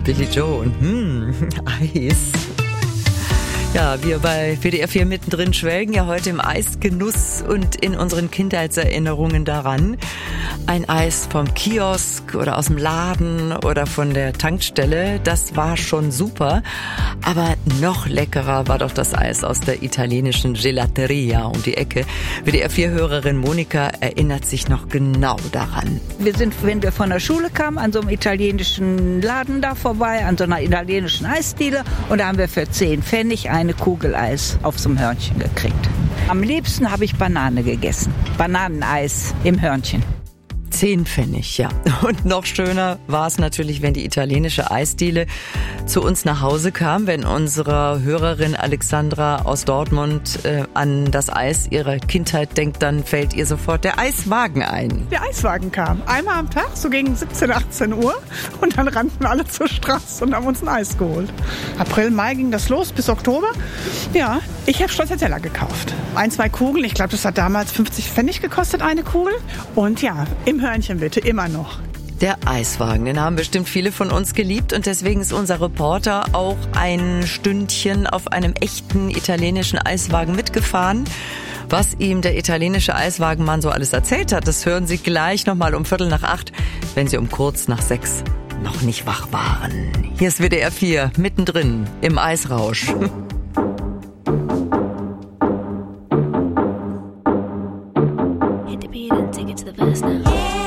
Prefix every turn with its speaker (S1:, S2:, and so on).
S1: Billy Joe und Eis. Ja, wir bei WDR 4 mittendrin schwelgen ja heute im Eisgenuss und in unseren Kindheitserinnerungen daran. Ein Eis vom Kiosk oder aus dem Laden oder von der Tankstelle, das war schon super. Aber noch leckerer war doch das Eis aus der italienischen Gelateria um die Ecke. WDR 4-Hörerin Monika erinnert sich noch genau daran.
S2: Wir sind, wenn wir von der Schule kamen, an so einem italienischen Laden da vorbei, an so einer italienischen Eisdiele. Und da haben wir für 10 Pfennig eine Kugel Eis auf so einem Hörnchen gekriegt. Am liebsten habe ich Banane gegessen. Bananeneis im Hörnchen.
S1: 10 Pfennig, ja. Und noch schöner war es natürlich, wenn die italienische Eisdiele zu uns nach Hause kam, wenn unsere Hörerin Alexandra aus Dortmund an das Eis ihrer Kindheit denkt, dann fällt ihr sofort der Eiswagen ein.
S3: Der Eiswagen kam einmal am Tag, so gegen 17, 18 Uhr und dann rannten alle zur Straße und haben uns ein Eis geholt. April, Mai ging das los bis Oktober. Ja, ich habe Stracciatella gekauft. 1, 2 Kugeln, ich glaube, das hat damals 50 Pfennig gekostet, eine Kugel. Und ja, im Hörnchen bitte, immer noch.
S1: Der Eiswagen, den haben bestimmt viele von uns geliebt und deswegen ist unser Reporter auch ein Stündchen auf einem echten italienischen Eiswagen mitgefahren. Was ihm der italienische Eiswagenmann so alles erzählt hat, das hören Sie gleich nochmal um 7:45, wenn Sie um kurz nach 6 noch nicht wach waren. Hier ist WDR 4, mittendrin im Eisrausch.